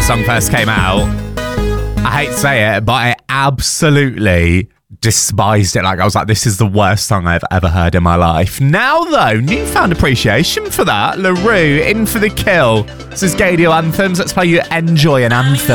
song first came out, I hate to say it, but I absolutely despised it. Like, I was like, this is the worst song I've ever heard in my life. Now, though, newfound appreciation for that. LaRue, In for the Kill. This is Gaydio Anthems. Let's play you Enjoy an Anthem.